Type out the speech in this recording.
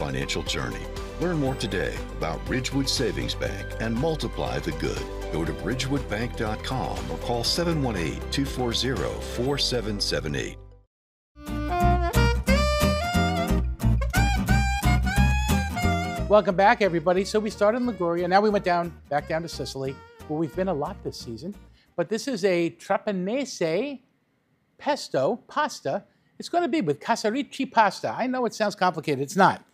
financial journey. Learn more today about Ridgewood Savings Bank and multiply the good. Go to ridgewoodbank.com or call 718-240-4778. Welcome back, everybody. So we started in Liguria. Now we went back down to Sicily, where we've been a lot this season. But this is a Trapanese pesto pasta. It's going to be with Casarici pasta. I know it sounds complicated. It's not.